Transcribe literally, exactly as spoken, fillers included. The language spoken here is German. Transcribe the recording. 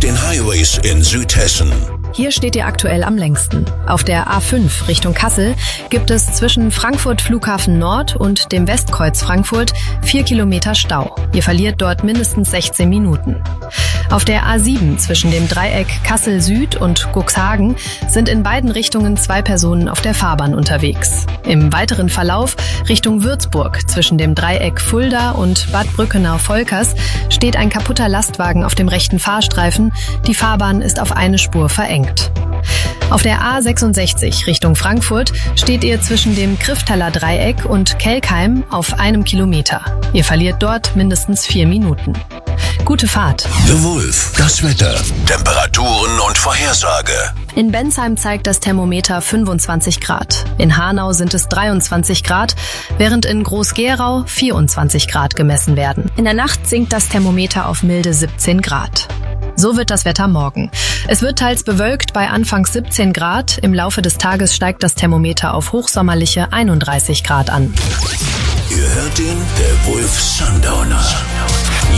den Highways in Südhessen. Hier steht ihr aktuell am längsten. Auf der A fünf Richtung Kassel gibt es zwischen Frankfurt Flughafen Nord und dem Westkreuz Frankfurt vier Kilometer Stau. Ihr verliert dort mindestens sechzehn Minuten. Auf der A sieben zwischen dem Dreieck Kassel Süd und Cuxhagen sind in beiden Richtungen zwei Personen auf der Fahrbahn unterwegs. Im weiteren Verlauf Richtung Würzburg zwischen dem Dreieck Fulda und Bad Brückenau-Volkers steht ein kaputter Lastwagen auf dem rechten Fahrstreifen. Die Fahrbahn ist auf eine Spur verengt. Auf der A sechsundsechzig Richtung Frankfurt steht ihr zwischen dem Krifftaler Dreieck und Kelkheim auf einem Kilometer. Ihr verliert dort mindestens vier Minuten. Gute Fahrt. The Wolf, das Wetter, Temperaturen und Vorhersage. In Bensheim zeigt das Thermometer fünfundzwanzig Grad. In Hanau sind es dreiundzwanzig Grad, während in Groß-Gerau vierundzwanzig Grad gemessen werden. In der Nacht sinkt das Thermometer auf milde siebzehn Grad. So wird das Wetter morgen. Es wird teils bewölkt bei anfangs siebzehn Grad. Im Laufe des Tages steigt das Thermometer auf hochsommerliche einunddreißig Grad an. Ihr hört den The Wolf Sundowner.